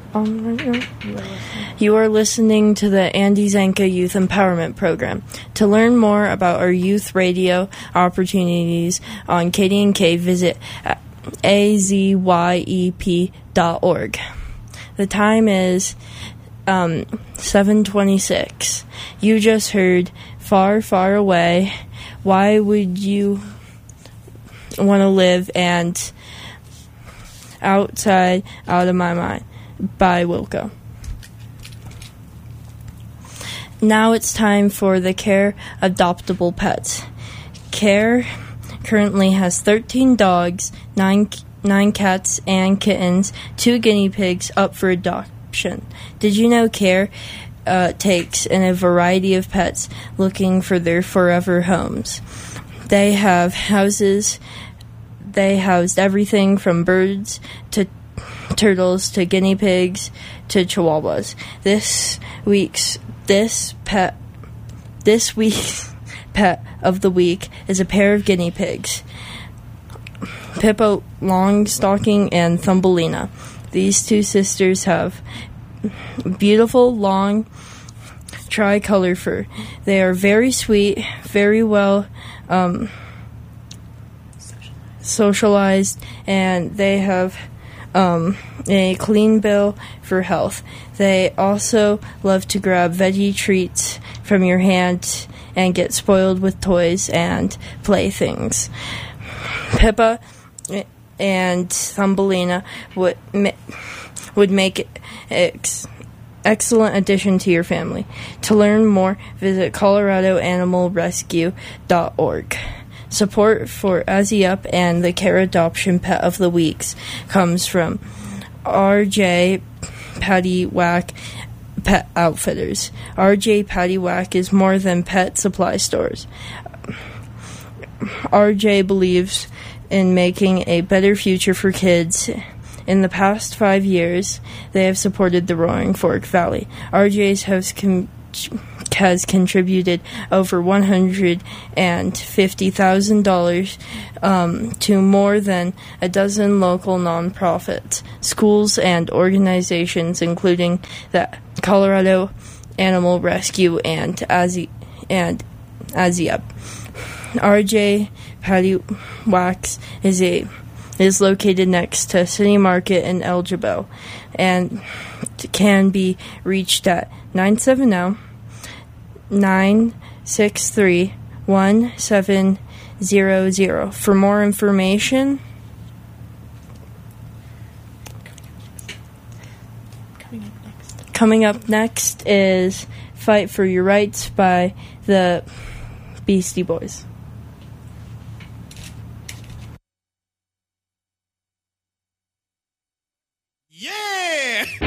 on right now? You are listening to the Andy Zanka Youth Empowerment Program. To learn more about our youth radio opportunities on KDNK, visit azyep.org. The time is 7:26. You just heard Far, Far Away. Why would you want to live and Outside Out of My Mind by Wilco. Now it's time for the Care Adoptable Pets. Care currently has 13 dogs, 9 cats and kittens, 2 guinea pigs up for adoption. Did you know Care takes in a variety of pets looking for their forever homes? They have houses. They housed everything from birds to turtles to guinea pigs to chihuahuas. This week's pet of the week is a pair of guinea pigs, Pippa Longstocking and Thumbelina. These 2 sisters have beautiful, long, tricolor fur. They are very sweet, very well socialized, and they have a clean bill for health. They also love to grab veggie treats from your hand and get spoiled with toys and playthings. Pippa and Thumbelina would make excellent addition to your family. To learn more, visit coloradoanimalrescue.org. Support for Azzy Up and the Care Adoption Pet of the Weeks comes from RJ Paddywhack Pet Outfitters. RJ Paddywhack is more than pet supply stores. RJ believes in making a better future for kids. In the past 5 years, they have supported the Roaring Fork Valley. RJ's has contributed over $150,000 to more than a dozen local nonprofits, schools, and organizations, including the Colorado Animal Rescue and Azzy Up. RJ Paddywhack is located next to City Market in El Jabal and can be reached at 970-963-1700. For more information, coming up next is Fight for Your Rights by the Beastie Boys.